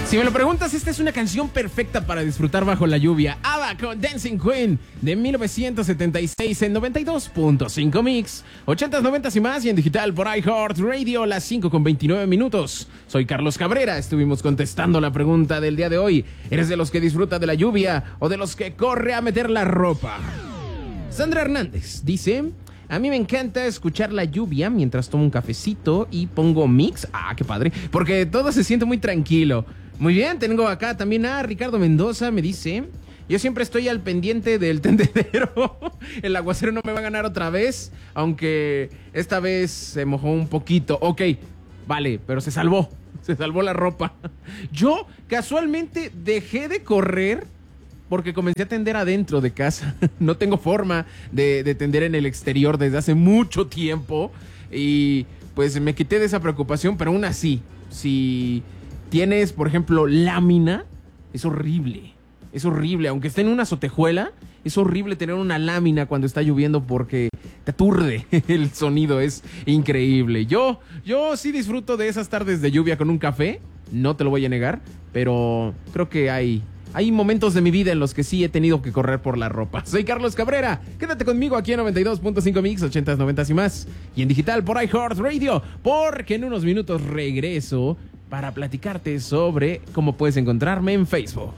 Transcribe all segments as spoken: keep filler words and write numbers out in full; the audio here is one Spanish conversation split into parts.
Si me lo preguntas, esta es una canción perfecta para disfrutar bajo la lluvia. ABBA con Dancing Queen de mil novecientos setenta y seis en noventa y dos punto cinco Mix. ochentas, noventas y más y en digital por iHeartRadio, las cinco con veintinueve minutos. Soy Carlos Cabrera, estuvimos contestando la pregunta del día de hoy. ¿Eres de los que disfruta de la lluvia o de los que corre a meter la ropa? Sandra Hernández dice: a mí me encanta escuchar la lluvia mientras tomo un cafecito y pongo mix. Ah, qué padre, porque todo se siente muy tranquilo. Muy bien, tengo acá también a Ricardo Mendoza, me dice: yo siempre estoy al pendiente del tendedero. El aguacero no me va a ganar otra vez, aunque esta vez se mojó un poquito. Ok, vale, pero se salvó, se salvó la ropa. Yo casualmente dejé de correr porque comencé a tender adentro de casa. No tengo forma de, de tender en el exterior desde hace mucho tiempo y pues me quité de esa preocupación, pero aún así, si tienes, por ejemplo, lámina, es horrible, es horrible, aunque esté en una azotejuela, es horrible tener una lámina cuando está lloviendo porque te aturde el sonido, es increíble. Yo, yo sí disfruto de esas tardes de lluvia con un café, no te lo voy a negar, pero creo que hay, hay momentos de mi vida en los que sí he tenido que correr por la ropa. Soy Carlos Cabrera, quédate conmigo aquí en noventa y dos punto cinco Mix, ochentas, noventas y más, y en digital por iHeartRadio, porque en unos minutos regreso para platicarte sobre cómo puedes encontrarme en Facebook.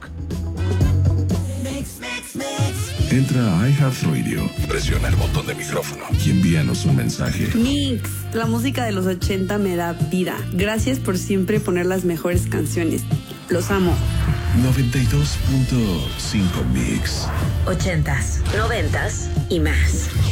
Entra a iHeartRadio, presiona el botón de micrófono y envíanos un mensaje. Mix, la música de los ochenta me da vida. Gracias por siempre poner las mejores canciones. Los amo. noventa y dos punto cinco Mix. Ochentas, noventas y más.